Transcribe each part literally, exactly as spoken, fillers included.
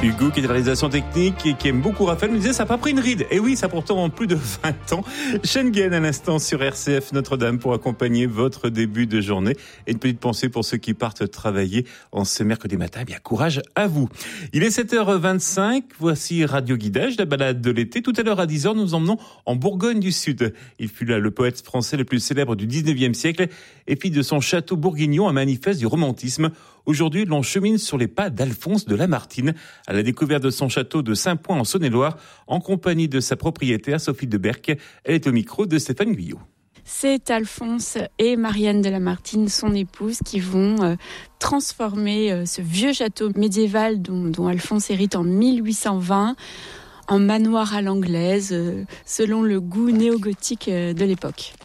Hugo qui est de la réalisation technique et qui aime beaucoup Raphaël nous disait ça n'a pas pris une ride. Et oui, ça a pourtant plus de vingt ans. Schengen à l'instant sur R C F Notre-Dame pour accompagner votre début de journée. Et une petite pensée pour ceux qui partent travailler en ce mercredi matin. Eh bien, courage à vous. Il est sept heures vingt-cinq. Voici Radio Guidage, la balade de l'été. Tout à l'heure à dix heures, nous emmenons en Bourgogne du Sud. Il fut là le poète français le plus célèbre du dix-neuvième siècle et fit de son château bourguignon un manifeste du romantisme. Aujourd'hui, l'on chemine sur les pas d'Alphonse de Lamartine à la découverte de son château de Saint-Point en Saône-et-Loire en compagnie de sa propriétaire Sophie de Berck. Elle est au micro de Stéphane Guyot. C'est Alphonse et Marianne de Lamartine, son épouse, qui vont euh, transformer euh, ce vieux château médiéval dont, dont Alphonse hérite en mille huit cent vingt en manoir à l'anglaise, euh, selon le goût néo-gothique euh, de l'époque.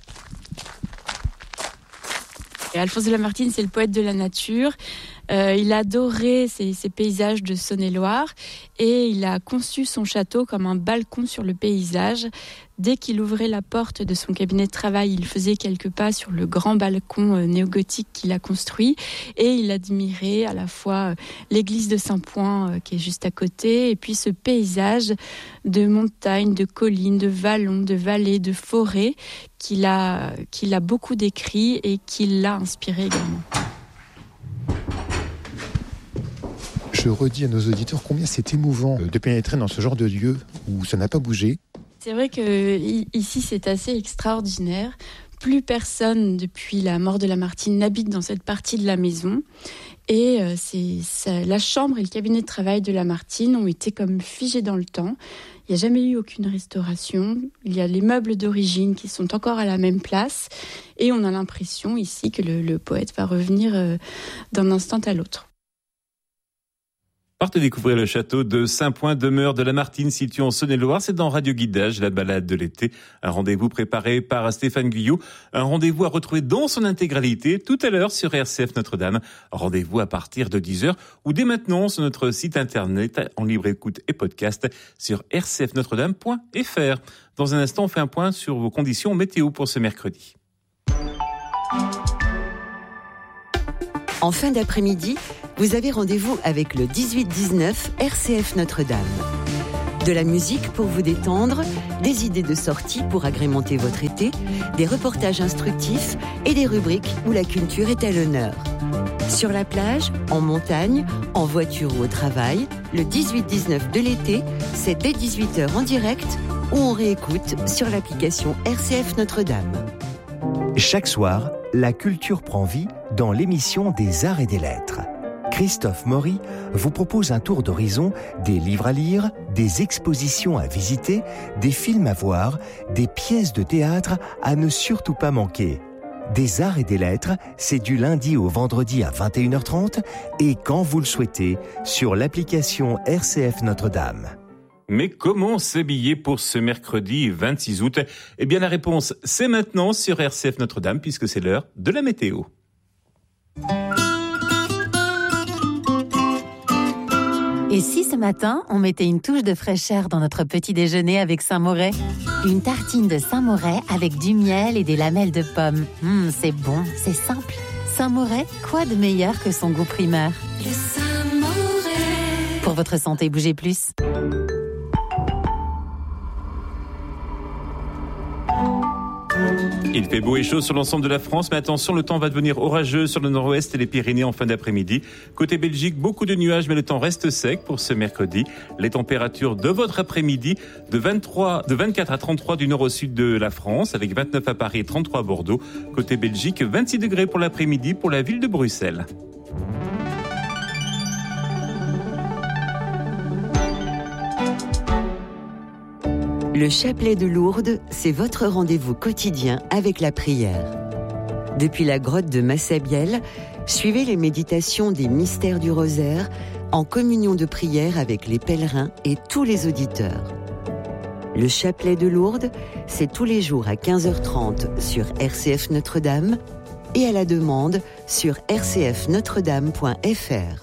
Et Alphonse de Lamartine, c'est le poète de la nature. Euh, il adorait ces, ces paysages de Saône-et-Loire et il a conçu son château comme un balcon sur le paysage. Dès qu'il ouvrait la porte de son cabinet de travail, il faisait quelques pas sur le grand balcon euh, néo-gothique qu'il a construit et il admirait à la fois euh, l'église de Saint-Point euh, qui est juste à côté et puis ce paysage de montagnes, de collines, de vallons, de vallées, de forêts qu'il a, qu'il a beaucoup décrit et qui l'a inspiré également. Je redis à nos auditeurs combien c'est émouvant de pénétrer dans ce genre de lieu où ça n'a pas bougé. C'est vrai qu'ici, c'est assez extraordinaire. Plus personne, depuis la mort de Lamartine, n'habite dans cette partie de la maison. Et c'est, ça, la chambre et le cabinet de travail de Lamartine ont été comme figés dans le temps. Il n'y a jamais eu aucune restauration. Il y a les meubles d'origine qui sont encore à la même place. Et on a l'impression ici que le, le poète va revenir d'un instant à l'autre. Partez découvrir le château de Saint-Point, demeure de Lamartine, situé en Saône-et-Loire. C'est dans Radio Guidage, la balade de l'été. Un rendez-vous préparé par Stéphane Guyot. Un rendez-vous à retrouver dans son intégralité tout à l'heure sur R C F Notre-Dame. Rendez-vous à partir de dix heures ou dès maintenant sur notre site internet en libre écoute et podcast sur r c f notre dame point f r. Dans un instant, on fait un point sur vos conditions météo pour ce mercredi. En fin d'après-midi, vous avez rendez-vous avec le dix-huit dix-neuf R C F Notre-Dame. De la musique pour vous détendre, des idées de sortie pour agrémenter votre été, des reportages instructifs et des rubriques où la culture est à l'honneur. Sur la plage, en montagne, en voiture ou au travail, le dix-huit dix-neuf de l'été, c'est dès dix-huit heures en direct ou on réécoute sur l'application R C F Notre-Dame. Chaque soir, la culture prend vie dans l'émission des Arts et des Lettres. Christophe Maury vous propose un tour d'horizon des livres à lire, des expositions à visiter, des films à voir, des pièces de théâtre à ne surtout pas manquer. Des Arts et des Lettres, c'est du lundi au vendredi à vingt et une heures trente et quand vous le souhaitez, sur l'application R C F Notre-Dame. Mais comment s'habiller pour ce mercredi vingt-six août ? Eh bien la réponse, c'est maintenant sur R C F Notre-Dame puisque c'est l'heure de la météo. Et si ce matin, on mettait une touche de fraîcheur dans notre petit déjeuner avec Saint-Moret ? Une tartine de Saint-Moret avec du miel et des lamelles de pommes. Mmh, c'est bon, c'est simple. Saint-Moret, quoi de meilleur que son goût primeur ? Le Saint-Moret. Pour votre santé, bougez plus. Il fait beau et chaud sur l'ensemble de la France, mais attention, le temps va devenir orageux sur le nord-ouest et les Pyrénées en fin d'après-midi. Côté Belgique, beaucoup de nuages, mais le temps reste sec pour ce mercredi. Les températures de votre après-midi, de, vingt-trois, de vingt-quatre à trente-trois du nord au sud de la France, avec vingt-neuf à Paris et trente-trois à Bordeaux. Côté Belgique, vingt-six degrés pour l'après-midi pour la ville de Bruxelles. Le chapelet de Lourdes, c'est votre rendez-vous quotidien avec la prière. Depuis la grotte de Massabielle, suivez les méditations des mystères du rosaire en communion de prière avec les pèlerins et tous les auditeurs. Le chapelet de Lourdes, c'est tous les jours à quinze heures trente sur R C F Notre-Dame et à la demande sur r c f notre dame point f r.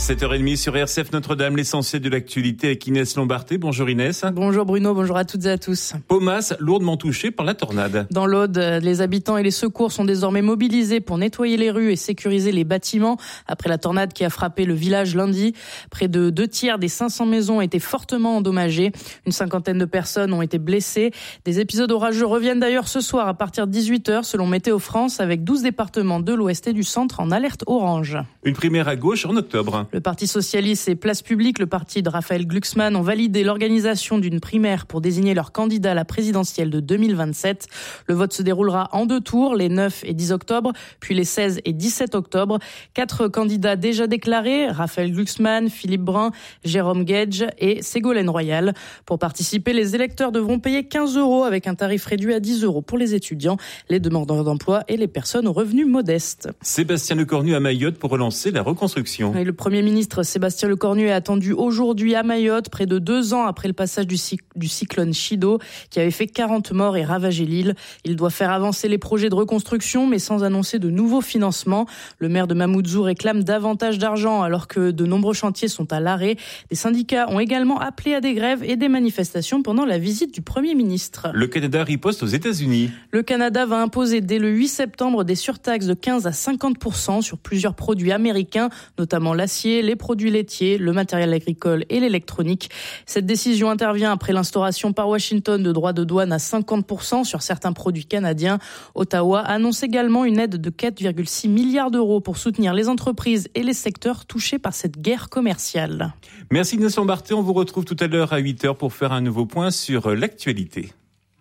sept heures trente sur R C F Notre-Dame, l'essentiel de l'actualité avec Inès Lombarté. Bonjour Inès. Bonjour Bruno, bonjour à toutes et à tous. Paumas, lourdement touché par la tornade. Dans l'Aude, les habitants et les secours sont désormais mobilisés pour nettoyer les rues et sécuriser les bâtiments après la tornade qui a frappé le village lundi. Près de deux tiers des cinq cents maisons ont été fortement endommagées. Une cinquantaine de personnes ont été blessées. Des épisodes orageux reviennent d'ailleurs ce soir à partir de dix-huit heures selon Météo France, avec douze départements de l'Ouest et du Centre en alerte orange. Une primaire à gauche en octobre. Le Parti socialiste et Place Publique, le parti de Raphaël Glucksmann, ont validé l'organisation d'une primaire pour désigner leur candidat à la présidentielle de deux mille vingt-sept. Le vote se déroulera en deux tours, les neuf et dix octobre, puis les seize et dix-sept octobre. Quatre candidats déjà déclarés, Raphaël Glucksmann, Philippe Brun, Jérôme Guedj et Ségolène Royal. Pour participer, les électeurs devront payer quinze euros avec un tarif réduit à dix euros pour les étudiants, les demandeurs d'emploi et les personnes aux revenus modestes. Sébastien Lecornu à Mayotte pour relancer la reconstruction. Et le Premier ministre Sébastien Lecornu est attendu aujourd'hui à Mayotte, près de deux ans après le passage du, cyc- du cyclone Chido, qui avait fait quarante morts et ravagé l'île. Il doit faire avancer les projets de reconstruction, mais sans annoncer de nouveaux financements. Le maire de Mamoudzou réclame davantage d'argent, alors que de nombreux chantiers sont à l'arrêt. Des syndicats ont également appelé à des grèves et des manifestations pendant la visite du Premier ministre. Le Canada riposte aux États-Unis. Le Canada va imposer dès le huit septembre des surtaxes de quinze à cinquante pour cent sur plusieurs produits américains, notamment l'acier, les produits laitiers, le matériel agricole et l'électronique. Cette décision intervient après l'instauration par Washington de droits de douane à cinquante pour cent sur certains produits canadiens. Ottawa annonce également une aide de quatre virgule six milliards d'euros pour soutenir les entreprises et les secteurs touchés par cette guerre commerciale. Merci Inès Lombarté, on vous retrouve tout à l'heure à huit heures pour faire un nouveau point sur l'actualité.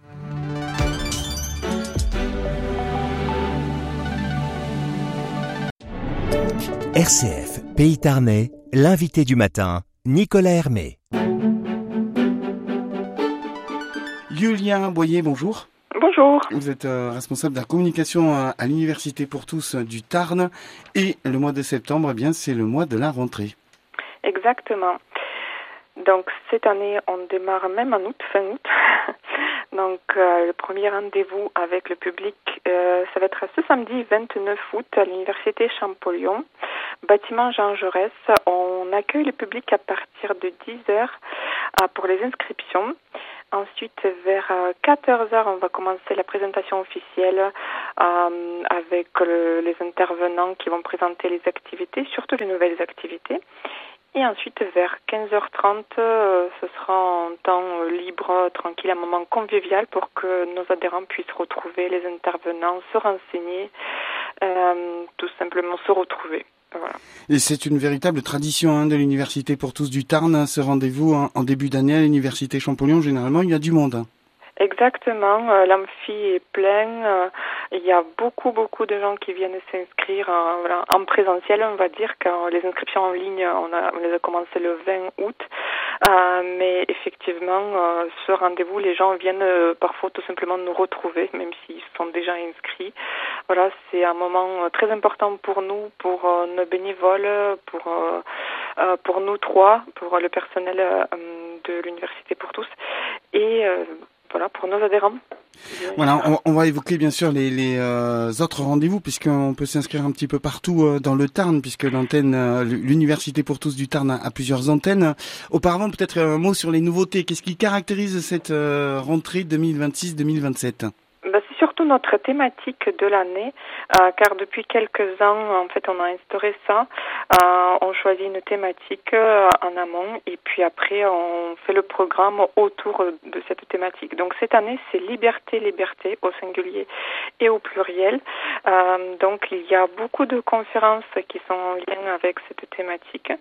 R C F, Pays Tarnais, l'invité du matin, Nicolas Hermé. Julien Boyer, bonjour. Bonjour. Vous êtes euh, responsable de la communication à, à l'Université pour tous euh, du Tarn et le mois de septembre, eh bien, c'est le mois de la rentrée. Exactement. Donc cette année, on démarre même en août, fin août. Donc euh, le premier rendez-vous avec le public, euh, ça va être ce samedi vingt-neuf août à l'Université Champollion, bâtiment Jean Jaurès. On accueille le public à partir de dix heures euh, pour les inscriptions. Ensuite, vers quatorze heures, on va commencer la présentation officielle euh, avec le, les intervenants qui vont présenter les activités, surtout les nouvelles activités. Et ensuite, vers quinze heures trente, euh, ce sera un temps libre, tranquille, un moment convivial pour que nos adhérents puissent retrouver les intervenants, se renseigner, euh, tout simplement se retrouver. Voilà. Et c'est une véritable tradition hein, de l'Université pour tous du Tarn, hein, ce rendez-vous hein, en début d'année à l'Université Champollion. Généralement, il y a du monde. Hein. Exactement, euh, l'amphi est plein, euh, il y a beaucoup beaucoup de gens qui viennent s'inscrire euh, voilà, en présentiel, on va dire, car les inscriptions en ligne, on, a, on les a commencé le vingt août, euh, mais effectivement, euh, ce rendez-vous, les gens viennent euh, parfois tout simplement nous retrouver, même s'ils sont déjà inscrits. Voilà, c'est un moment très important pour nous, pour euh, nos bénévoles, pour euh, euh, pour nous trois, pour le personnel euh, de l'Université pour tous, et euh, voilà, pour nos adhérents. Voilà, on, on va évoquer bien sûr les, les euh, autres rendez-vous, puisqu'on peut s'inscrire un petit peu partout euh, dans le Tarn, puisque l'antenne, euh, l'Université pour tous du Tarn a, a plusieurs antennes. Auparavant, peut-être un mot sur les nouveautés. Qu'est-ce qui caractérise cette euh, rentrée deux mille vingt-six deux mille vingt-sept ? Bah, c'est surtout notre thématique de l'année, euh, car depuis quelques ans, en fait, on a instauré ça. Euh, on choisit une thématique euh, en amont et puis après, on fait le programme autour de cette thématique. Donc cette année, c'est liberté, liberté au singulier et au pluriel. Euh, donc il y a beaucoup de conférences qui sont en lien avec cette thématique.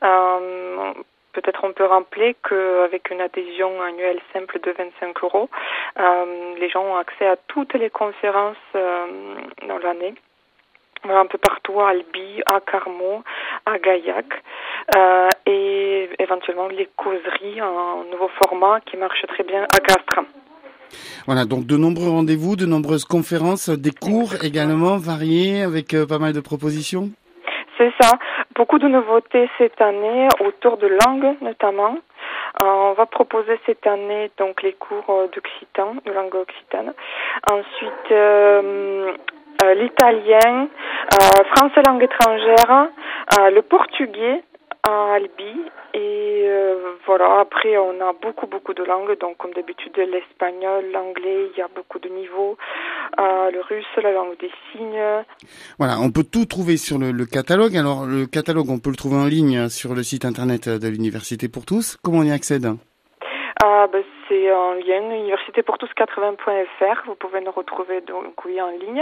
Euh, Peut-être on peut rappeler qu'avec une adhésion annuelle simple de vingt-cinq euros, euh, les gens ont accès à toutes les conférences euh, dans l'année. Voilà, un peu partout, à Albi, à Carmaux, à Gaillac, euh, et éventuellement les causeries en nouveau format qui marche très bien à Castres. Voilà, donc de nombreux rendez-vous, de nombreuses conférences, des cours également variés avec euh, pas mal de propositions. C'est ça. Beaucoup de nouveautés cette année autour de langue notamment. Euh, on va proposer cette année donc les cours d'occitan, de langue occitane. Ensuite euh, euh, l'italien, euh, français langue étrangère, euh, le portugais à Albi. Et euh, voilà, après on a beaucoup beaucoup de langues, donc comme d'habitude l'espagnol, l'anglais, il y a beaucoup de niveaux, euh, le russe, la langue des signes. Voilà, on peut tout trouver sur le, le catalogue. Alors le catalogue, on peut le trouver en ligne sur le site internet de l'Université pour tous. Comment on y accède? Ah, ben, c'est en lien université pour tous quatre-vingts point f r. Vous pouvez nous retrouver donc oui en ligne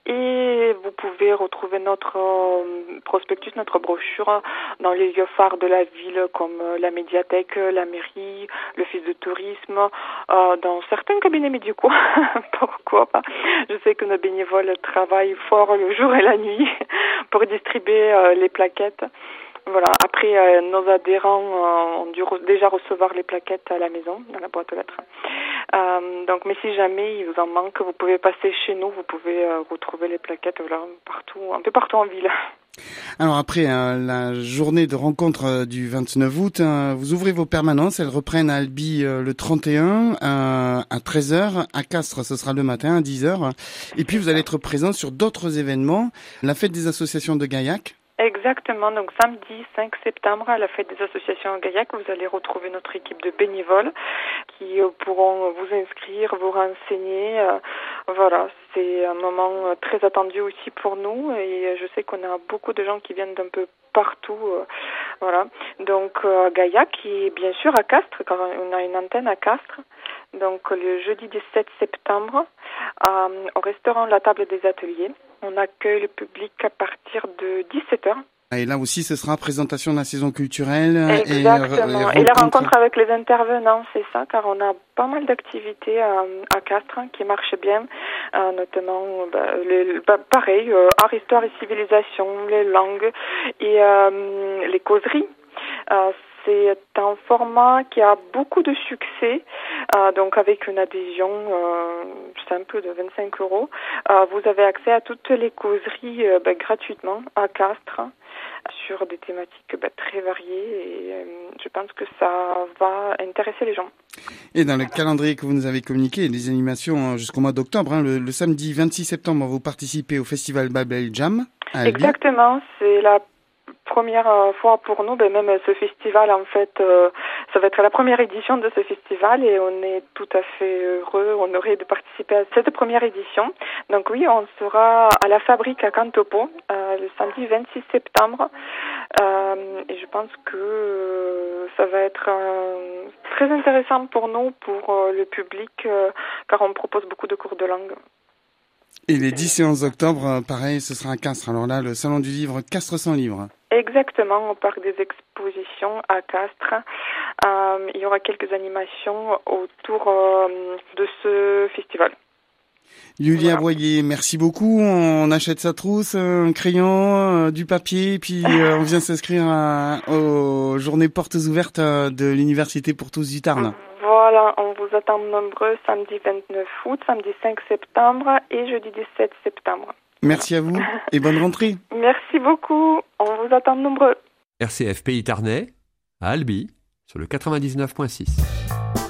et vous pouvez retrouver notre euh, prospectus, notre brochure dans les lieux phares de la ville comme euh, la médiathèque, la mairie, l'office de tourisme, euh, dans certains cabinets médicaux. Pourquoi pas? Je sais que nos bénévoles travaillent fort le jour et la nuit pour distribuer euh, les plaquettes. Voilà. Après, euh, nos adhérents euh, ont dû re- déjà recevoir les plaquettes à la maison, dans la boîte aux lettres. Euh, donc, mais si jamais il vous en manque, vous pouvez passer chez nous, vous pouvez euh, retrouver les plaquettes voilà, partout, un peu partout en ville. Alors après euh, la journée de rencontre euh, du vingt-neuf août, euh, vous ouvrez vos permanences, elles reprennent à Albi euh, le trente et un euh, à treize heures, à Castres ce sera le matin à dix heures, et puis vous allez être présent sur d'autres événements, la fête des associations de Gaillac. Exactement, donc samedi cinq septembre à la fête des associations à Gaillac, vous allez retrouver notre équipe de bénévoles qui euh, pourront vous inscrire, vous renseigner. Euh, voilà, c'est un moment très attendu aussi pour nous et je sais qu'on a beaucoup de gens qui viennent d'un peu partout. Euh, voilà, donc euh, Gaillac et bien sûr à Castres, car on a une antenne à Castres. Donc le jeudi dix-sept septembre, euh, au restaurant La Table des Ateliers, on accueille le public à partir de dix-sept heures. Et là aussi, ce sera présentation de la saison culturelle. Exactement. Et, et, et la rencontre avec les intervenants, c'est ça, car on a pas mal d'activités euh, à Castres hein, qui marchent bien, euh, notamment, bah, les, bah, pareil, euh, art, histoire et civilisation, les langues et euh, les causeries. Euh, C'est un format qui a beaucoup de succès, euh, donc avec une adhésion euh, simple de vingt-cinq euros. Euh, vous avez accès à toutes les causeries euh, bah, gratuitement à Castres sur des thématiques bah, très variées et euh, je pense que ça va intéresser les gens. Et dans le calendrier que vous nous avez communiqué, il y a des animations jusqu'au mois d'octobre. Hein. Le, le samedi vingt-six septembre, vous participez au festival Babel Jam. Exactement, c'est la première fois pour nous, ben même ce festival en fait, euh, ça va être la première édition de ce festival et on est tout à fait heureux, honoré de participer à cette première édition. Donc oui, on sera à la fabrique à Cantopo euh, le samedi vingt-six septembre euh, et je pense que euh, ça va être euh, très intéressant pour nous, pour euh, le public, euh, car on propose beaucoup de cours de langue. Et les dix et onze octobre, pareil, ce sera à Castres. Alors là, le salon du livre Castres sans livre. Exactement, au parc des expositions à Castres. Euh, il y aura quelques animations autour euh, de ce festival. Yulia voilà. Boyer, merci beaucoup. On achète sa trousse, un crayon, euh, du papier, puis euh, on vient s'inscrire à, aux journées portes ouvertes de l'Université pour tous du Tarn. Voilà, on vous attend nombreux samedi vingt-neuf août, samedi cinq septembre et jeudi dix-sept septembre. Merci à vous et bonne rentrée. Merci beaucoup, on vous attend nombreux. R C F Pays Tarnais, à Albi, sur le quatre-vingt-dix-neuf point six.